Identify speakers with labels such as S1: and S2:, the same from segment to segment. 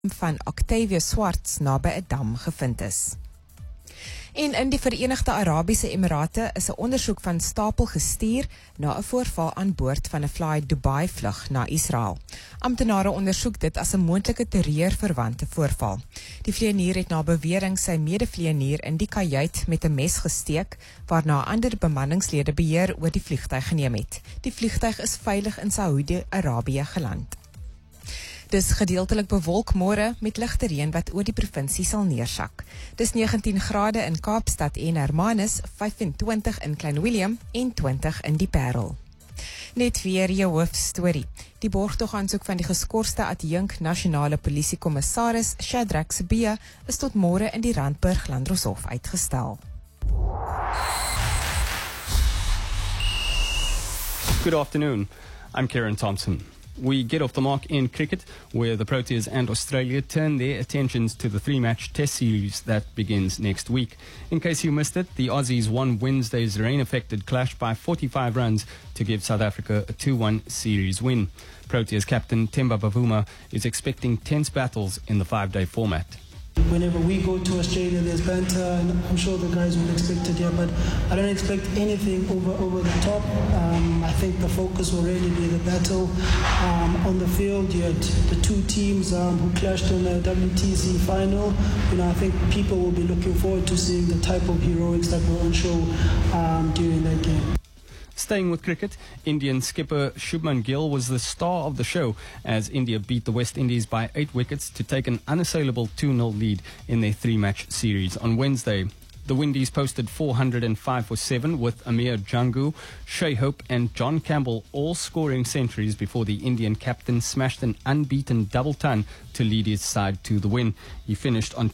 S1: van Octavia Swartz naby 'n dam gevind is. En in die Verenigde Arabiese Emirate is 'n ondersoek van stapel gestuur na 'n voorval aan boord van 'n Fly Dubai vlug na Israel. Amptenare ondersoek dit as 'n moontlike terreurverwante voorval. Die vlieënier het na bewering sy medevlieënier in die kajuit met 'n mes gesteek, waarna ander bemanningslede beheer oor die vliegtuig geneem het. Die vliegtuig is veilig in Saudi-Arabië geland. Dis gedeeltelik bewolk môre met ligte reën wat oor die provinsie sal neersak. Dis 19 grade in Kaapstad en Hermanus, 25 in Klein Willem en 20 in die Parel. Net weer jou hoofstorie. Die borgtogaansoek van die geskorste adjunk nasionale polisiekommissaris Shadrack Sibiya is tot môre in die Randburg Landdroshof uitgestel.
S2: Good afternoon. I'm Kieran Thompson. We get off the mark in cricket, where the Proteas and Australia turn their attentions to the three-match test series that begins next week. In case you missed it, the Aussies won Wednesday's rain-affected clash by 45 runs to give South Africa a 2-1 series win. Proteas captain Themba Bavuma is expecting tense battles in the five-day format.
S3: Whenever we go to Australia, there's banter, and I'm sure the guys will expect it here, but I don't expect anything over the top. I think the focus will really be the battle on the field. You had the two teams who clashed in the WTC final. I think people will be looking forward to seeing the type of heroics that were on show during that game.
S2: Staying with cricket, Indian skipper Shubman Gill was the star of the show as India beat the West Indies by 8 wickets to take an unassailable 2-0 lead in their three-match series on Wednesday. The Windies posted 405 for 7 with Amir Jangu, Shea Hope and John Campbell all scoring centuries before the Indian captain smashed an unbeaten double ton to lead his side to the win. He finished on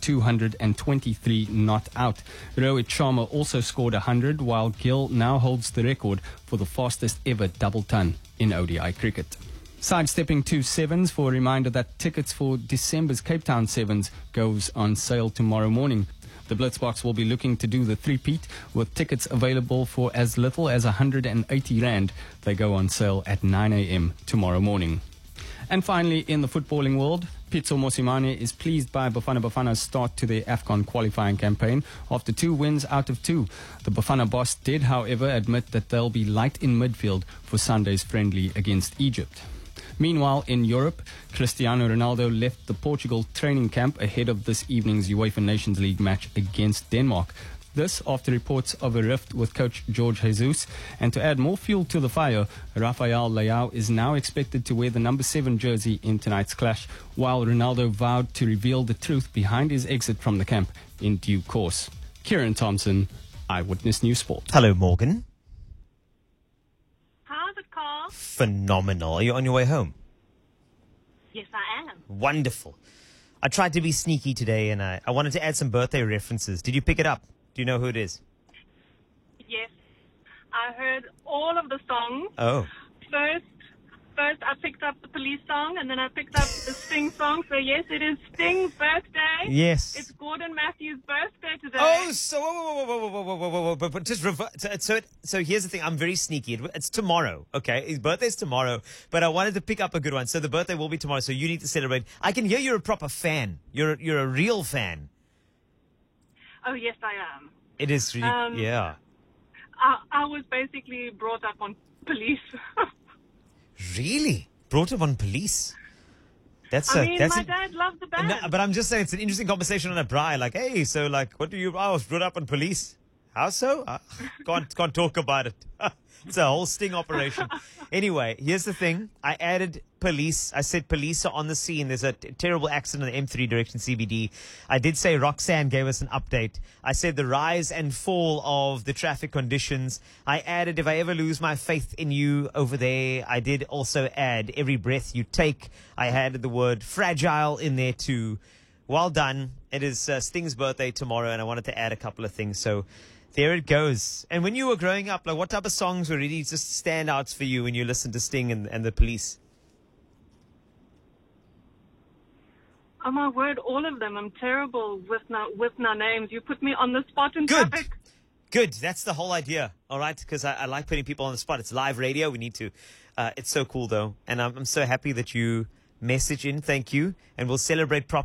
S2: 223 not out. Rohit Sharma also scored 100, while Gill now holds the record for the fastest ever double ton in ODI cricket. Sidestepping to sevens for a reminder that tickets for December's Cape Town Sevens goes on sale tomorrow morning. The Blitzbox will be looking to do the three-peat with tickets available for as little as 180 Rand. They go on sale at 9 a.m. tomorrow morning. And finally, in the footballing world, Pitso Mosimane is pleased by Bafana Bafana's start to their AFCON qualifying campaign after 2 wins out of 2. The Bafana boss did, however, admit that they'll be light in midfield for Sunday's friendly against Egypt. Meanwhile, in Europe, Cristiano Ronaldo left the Portugal training camp ahead of this evening's UEFA Nations League match against Denmark. This after reports of a rift with coach Jorge Jesus. And to add more fuel to the fire, Rafael Leao is now expected to wear the number 7 jersey in tonight's clash, while Ronaldo vowed to reveal the truth behind his exit from the camp in due course. Kieran Thompson, Eyewitness News Sport.
S4: Hello, Morgan.
S5: Phenomenal.
S4: Are you on your way home?
S5: Yes, I am.
S4: Wonderful. I tried to be sneaky today and I wanted to add some birthday references. Did you pick it up? Do you know who it is?
S5: Yes. I heard all of the songs.
S4: Oh.
S5: First I picked up the Police song, and then I picked up the Sting song. So yes, it is Sting's birthday.
S4: Yes.
S5: It's Gordon Matthews' birthday today.
S4: Oh, so whoa, but just so here's the thing. I'm very sneaky. It's tomorrow, okay? His birthday's tomorrow, but I wanted to pick up a good one. So the birthday will be tomorrow. So you need to celebrate. I can hear you're a proper fan. You're a real fan.
S5: Oh yes, I am.
S4: It is really, yeah.
S5: I was basically brought up on Police.
S4: Really? Brought up on Police?
S5: My dad loved the band.
S4: No, but I'm just saying, it's an interesting conversation on a braai. Like, hey, so like, what do you? I was brought up on Police. How so? Can't talk about it. It's a whole sting operation. Anyway, here's the thing. I added police. I said police are on the scene. There's a terrible accident on the M3 direction CBD. I did say Roxanne gave us an update. I said the rise and fall of the traffic conditions. I added, if I ever lose my faith in you over there. I did also add every breath you take. I added the word fragile in there too. Well done. It is Sting's birthday tomorrow, and I wanted to add a couple of things. So there it goes. And when you were growing up, like, what type of songs were really just standouts for you when you listened to Sting and the Police?
S5: Oh my word, all of them. I'm terrible with no names. You put me on the spot in traffic.
S4: Good. That's the whole idea. All right, because I like putting people on the spot. It's live radio. We need to. It's so cool though, and I'm so happy that you message in. Thank you. And we'll celebrate properly.